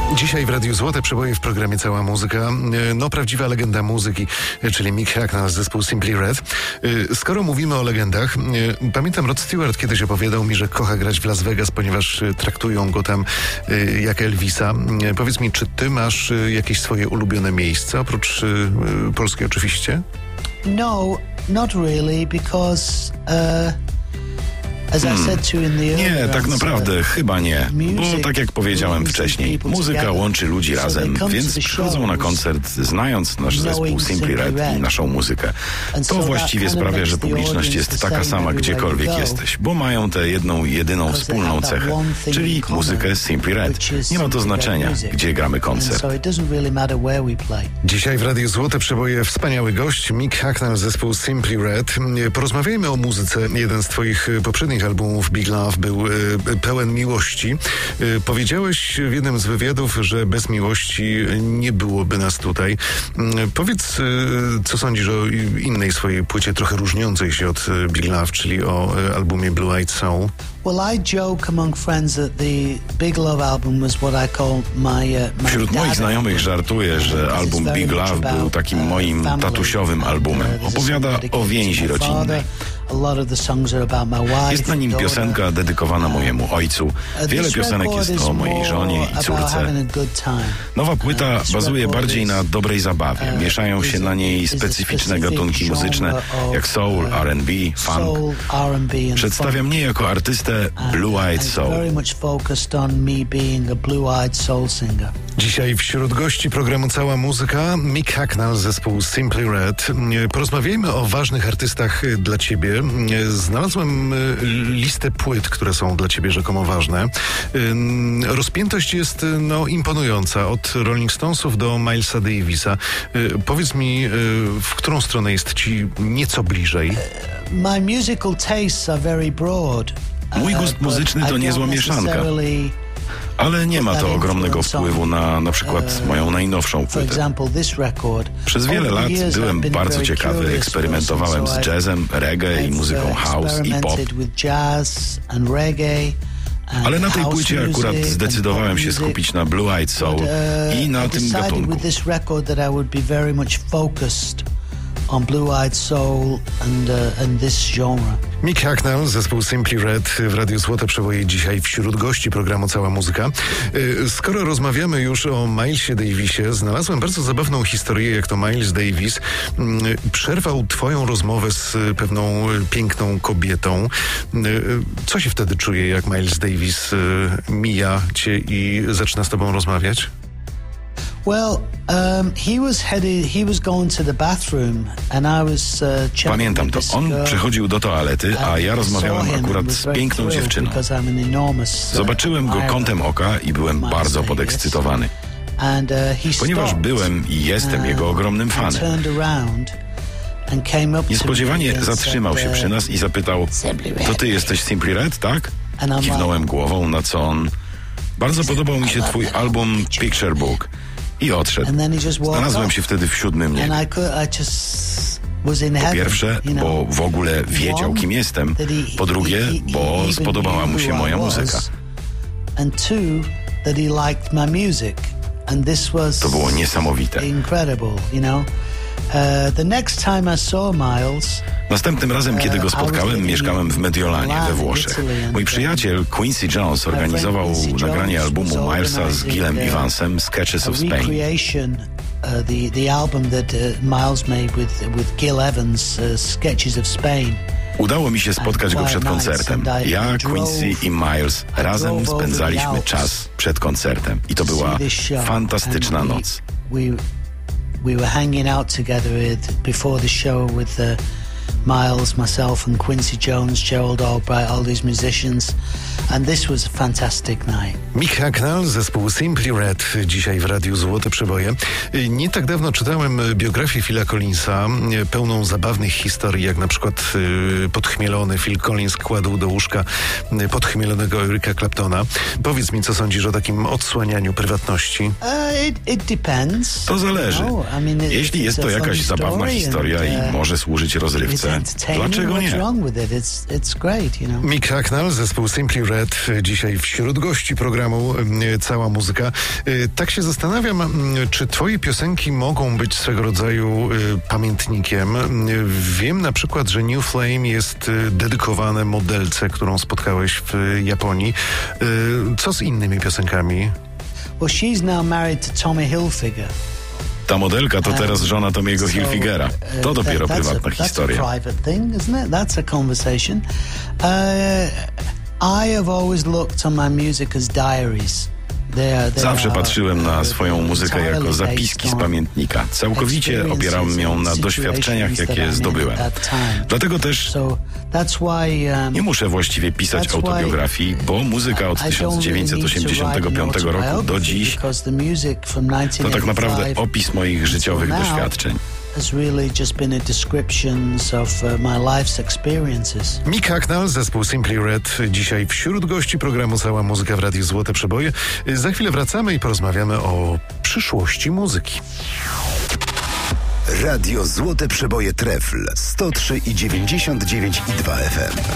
Dzisiaj w Radiu Złote Przeboje w programie Cała Muzyka. No, prawdziwa legenda muzyki, czyli Mick Hucknall z zespół Simply Red. Skoro mówimy o legendach, pamiętam Rod Stewart kiedyś opowiadał mi, że kocha grać w Las Vegas, ponieważ traktują go tam jak Elvisa. Powiedz mi, czy ty masz jakieś swoje ulubione miejsca, oprócz Polski oczywiście? No, not really, because Nie, tak naprawdę chyba nie, bo tak jak powiedziałem wcześniej, muzyka łączy ludzi razem, więc przychodzą na koncert znając nasz zespół Simply Red i naszą muzykę. To właściwie sprawia, że publiczność jest taka sama gdziekolwiek jesteś, bo mają tę jedną, jedyną wspólną cechę, czyli muzykę Simply Red. Nie ma to znaczenia, gdzie gramy koncert. Dzisiaj w Radiu Złote Przeboje wspaniały gość, Mick Hucknall z zespół Simply Red. Porozmawiajmy o muzyce. Jeden z twoich poprzednich albumów Big Love był pełen miłości. Powiedziałeś w jednym z wywiadów, że bez miłości nie byłoby nas tutaj. Powiedz, co sądzisz o innej swojej płycie, trochę różniącej się od Big Love, czyli o albumie Blue Eyed Soul? Wśród moich znajomych żartuję, że album Big Love był takim moim tatusiowym albumem. Opowiada o więzi rodzinnej. Jest na nim piosenka dedykowana mojemu ojcu. Wiele piosenek jest o mojej żonie i córce. Nowa płyta bazuje bardziej na dobrej zabawie. Mieszają się na niej specyficzne gatunki muzyczne, jak soul, R&B, funk. Przedstawia mnie jako artystę Blue Eyed Soul. Dzisiaj wśród gości programu Cała Muzyka Mick Hucknall z zespół Simply Red. Porozmawiajmy o ważnych artystach dla ciebie. Znalazłem listę płyt, które są dla ciebie rzekomo ważne. Rozpiętość jest imponująca. Od Rolling Stonesów do Milesa Davisa. Powiedz mi, w którą stronę jest ci nieco bliżej? Mój gust muzyczny to niezła mieszanka. Ale nie ma to ogromnego wpływu na przykład moją najnowszą płytę. Przez wiele lat byłem bardzo ciekawy, eksperymentowałem z jazzem, reggae i muzyką house i pop. Ale na tej płycie akurat zdecydowałem się skupić na Blue Eyed Soul i na tym gatunku. On Blue Eyed Soul and this genre. Mick Hucknall, zespół Simply Red w Radiu Złote Przeboje dzisiaj wśród gości programu Cała Muzyka. Skoro rozmawiamy już o Milesie Davisie, znalazłem bardzo zabawną historię, jak to Miles Davis przerwał twoją rozmowę z pewną piękną kobietą. Co się wtedy czuje, jak Miles Davis mija cię i zaczyna z tobą rozmawiać? Pamiętam to. On przechodził do toalety, a ja rozmawiałem akurat z piękną dziewczyną. Zobaczyłem go kątem oka i byłem bardzo podekscytowany, ponieważ byłem i jestem jego ogromnym fanem. Niespodziewanie zatrzymał się przy nas i zapytał: to ty jesteś Simply Red, tak? Kiwnąłem głową, na co on: bardzo podobał mi się twój album Picture Book. I odszedł. Znalazłem się wtedy w siódmym niebie. Po pierwsze, bo w ogóle wiedział, kim jestem. Po drugie, bo spodobała mu się moja muzyka. To było niesamowite. Następnym razem, kiedy go spotkałem, mieszkałem w Mediolanie we Włoszech. Mój przyjaciel Quincy Jones organizował nagranie albumu Milesa z Gilem Evansem, Sketches of Spain. The album that Miles made with Gil Evans, Sketches of Spain. Udało mi się spotkać go przed koncertem. Ja, Quincy i Miles razem spędzaliśmy czas przed koncertem i to była fantastyczna noc. We were hanging out together before the show with Miles, myself and Quincy Jones, Gerald Albright, all these musicians. And this was a fantastic night. Mick Hucknall, zespół Simply Red, dzisiaj w Radiu Złote Przeboje. Nie tak dawno czytałem biografię Phila Collinsa, pełną zabawnych historii, jak na przykład podchmielony Phil Collins kładł do łóżka podchmielonego Erica Claptona. Powiedz mi, co sądzisz o takim odsłanianiu prywatności? It depends. To zależy. Jeśli jest to jakaś zabawna historia i może służyć rozrywce, muzyce. Dlaczego nie? Mick Hucknall, zespół Simply Red, dzisiaj wśród gości programu Cała Muzyka. Tak się zastanawiam, czy twoje piosenki mogą być swego rodzaju pamiętnikiem. Wiem na przykład, że New Flame jest dedykowane modelce, którą spotkałeś w Japonii. Co z innymi piosenkami? Well, she's now married to Tommy Hilfiger. Ta modelka to teraz żona Tommy'ego Hilfigera. To dopiero prywatna historia. That's a private thing, isn't it? That's a conversation. I have always looked on my music as diaries. Zawsze patrzyłem na swoją muzykę jako zapiski z pamiętnika. Całkowicie opierałem ją na doświadczeniach, jakie zdobyłem. Dlatego też nie muszę właściwie pisać autobiografii, bo muzyka od 1985 roku do dziś to tak naprawdę opis moich życiowych doświadczeń. Mick Hucknall, zespół Simply Red, dzisiaj wśród gości programu Cała Muzyka w Radiu Złote Przeboje. Za chwilę wracamy i porozmawiamy o przyszłości muzyki. Radio Złote Przeboje Trefl 103,99,2 FM.